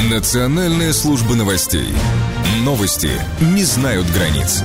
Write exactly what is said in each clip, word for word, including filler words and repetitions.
Национальная служба новостей. Новости не знают границ.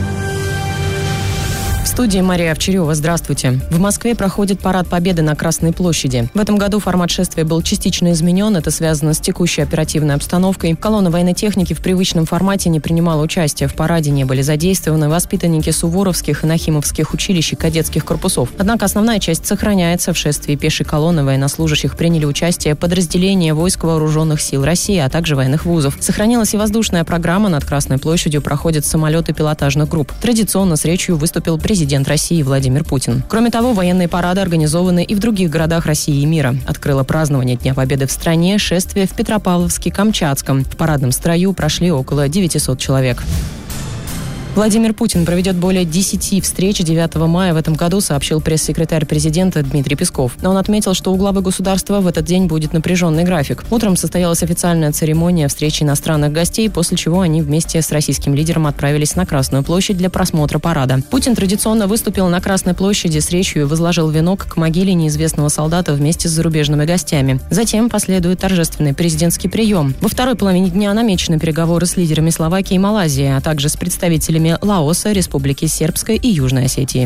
В студии Мария Овчарева. Здравствуйте. В Москве проходит парад Победы на Красной площади. В этом году формат шествия был частично изменен. Это связано с текущей оперативной обстановкой. Колонна военной техники в привычном формате не принимала участия. В параде не были задействованы воспитанники суворовских и нахимовских училищ и кадетских корпусов. Однако основная часть сохраняется. В шествии пешей колонны военнослужащих приняли участие подразделения войск вооруженных сил России, а также военных вузов. Сохранилась и воздушная программа. Над Красной площадью проходят самолеты пилотажных групп. Традиционно с речью выступил президент Президент России Владимир Путин. Кроме того, военные парады организованы и в других городах России и мира. Открыло празднование Дня Победы в стране шествие в Петропавловске-Камчатском. В парадном строю прошли около девятисот человек. Владимир Путин проведет более десяти встреч девятого мая в этом году, сообщил пресс-секретарь президента Дмитрий Песков. Но он отметил, что у главы государства в этот день будет напряженный график. Утром состоялась официальная церемония встречи иностранных гостей, после чего они вместе с российским лидером отправились на Красную площадь для просмотра парада. Путин традиционно выступил на Красной площади с речью и возложил венок к могиле неизвестного солдата вместе с зарубежными гостями. Затем последует торжественный президентский прием. Во второй половине дня намечены переговоры с лидерами Словакии и Малайзии, а также с представителями Лаоса, Республики Сербской и Южной Осетии.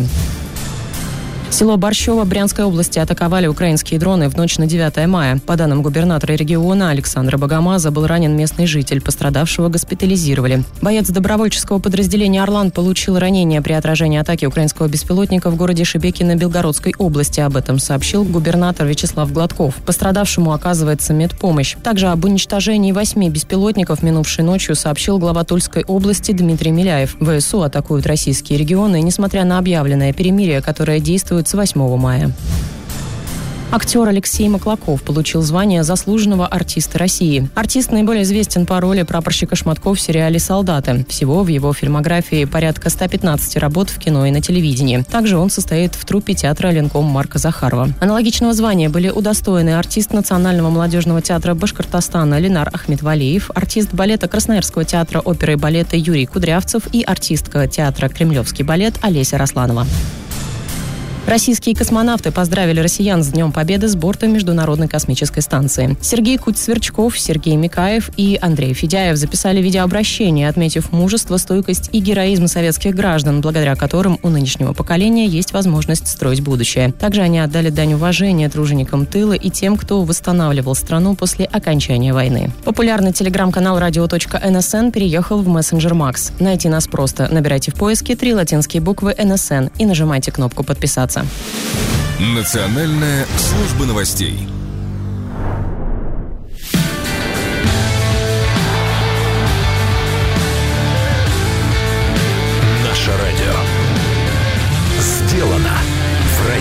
Село Борщево Брянской области атаковали украинские дроны в ночь на девятое мая. По данным губернатора региона Александра Богомаза, был ранен местный житель. Пострадавшего госпитализировали. Боец добровольческого подразделения «Орлан» получил ранение при отражении атаки украинского беспилотника в городе Шебекино Белгородской области. Об этом сообщил губернатор Вячеслав Гладков. Пострадавшему оказывается медпомощь. Также об уничтожении восьми беспилотников минувшей ночью сообщил глава Тульской области Дмитрий Миляев. ВСУ атакуют российские регионы, несмотря на объявленное перемирие, которое действует с восьмого мая. Актер Алексей Маклаков получил звание заслуженного артиста России. Артист наиболее известен по роли прапорщика Шматко в сериале «Солдаты». Всего в его фильмографии порядка ста пятнадцати работ в кино и на телевидении. Также он состоит в труппе театра «Ленком» Марка Захарова. Аналогичного звания были удостоены артист Национального молодежного театра Башкортостана Ленар Ахметвалиев, артист балета Красноярского театра оперы и балета Юрий Кудрявцев и артистка театра «Кремлевский балет» Олеся Росланова. Российские космонавты поздравили россиян с Днем Победы с борта Международной космической станции. Сергей Куть-Сверчков, Сергей Микаев и Андрей Федяев записали видеообращение, отметив мужество, стойкость и героизм советских граждан, благодаря которым у нынешнего поколения есть возможность строить будущее. Также они отдали дань уважения труженикам тыла и тем, кто восстанавливал страну после окончания войны. Популярный телеграм-канал радио точка эн эс эн переехал в мессенджер Макс. Найти нас просто. Набирайте в поиске три латинские буквы эн эс эн и нажимайте кнопку «Подписаться». Национальная служба новостей.